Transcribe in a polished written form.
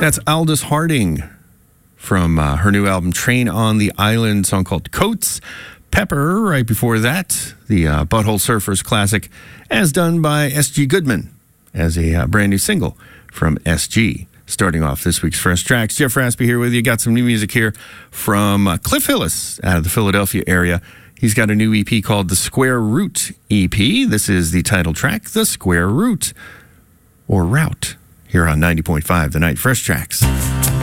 That's Aldous Harding from her new album Train on the Island, song called Coats. Pepper, right before that, the Butthole Surfers classic, as done by S.G. Goodman as a brand new single from S.G. Starting off this week's Fresh Tracks. Jeff Raspy here with you. Got some new music here from Cliff Hillis out of the Philadelphia area. He's got a new EP called The Square Root EP. This is the title track, The Square Root, or Route, here on 90.5 The Night. Fresh Tracks.